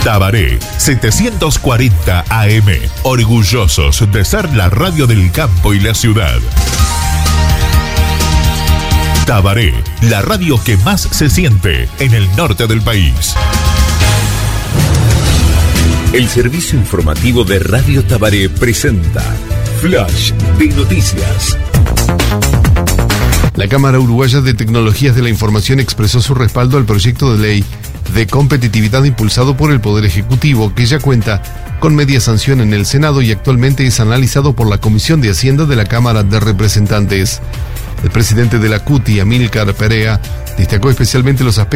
Tabaré 740 AM, orgullosos de ser la radio del campo y la ciudad. Tabaré, la radio que más se siente en el norte del país. El servicio informativo de Radio Tabaré presenta Flash de Noticias. La Cámara Uruguaya de Tecnologías de la Información expresó su respaldo al proyecto de ley de competitividad impulsado por el Poder Ejecutivo, que ya cuenta con media sanción en el Senado y actualmente es analizado por la Comisión de Hacienda de la Cámara de Representantes. El presidente de la CUTI, Amílcar Perea, destacó especialmente los aspectos